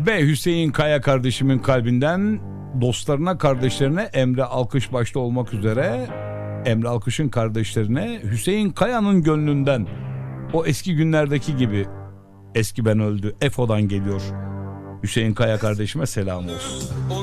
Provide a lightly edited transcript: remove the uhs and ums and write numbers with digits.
Ve Hüseyin Kaya kardeşimin kalbinden dostlarına, kardeşlerine, Emre Alkış başta olmak üzere Emre Alkış'ın kardeşlerine, Hüseyin Kaya'nın gönlünden o eski günlerdeki gibi Eski Ben Öldü EFO'dan geliyor. Hüseyin Kaya kardeşime selam olsun.